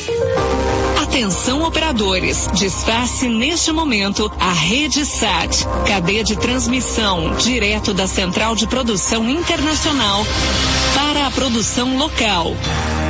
Atenção operadores, desface neste momento a Rede Sat, cadeia de transmissão direto da Central de Produção Internacional para a produção local.